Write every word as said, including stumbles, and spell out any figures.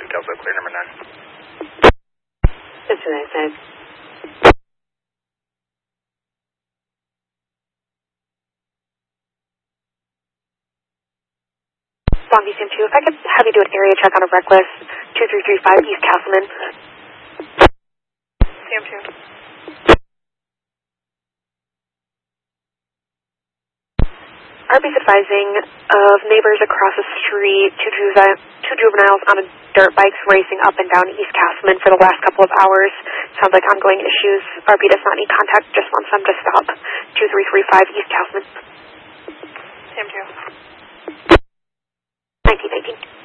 Kelso, clear number nine. That's what I said. Long Beach Sam two, if I could have you do an area check on a reckless two three three five East Castleman. Sam two. R B's advising of neighbors across the street, two, juvi- two juveniles on a dirt bikes racing up and down East Castleman for the last couple of hours. Sounds like ongoing issues. R B does not need contact, just wants them to stop. two three three five East Castleman. Sam two. nineteen eighteen.